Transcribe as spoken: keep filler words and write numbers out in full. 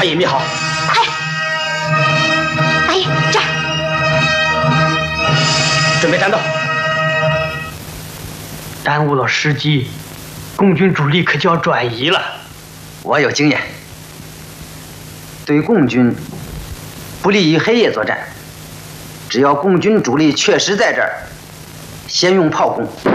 把引密好。 快！打引这儿。 准备战斗。 耽误了时机，共军主力可就要转移了。 我有经验，对共军不利于黑夜作战。只要共军主力确实在这儿，先用炮攻。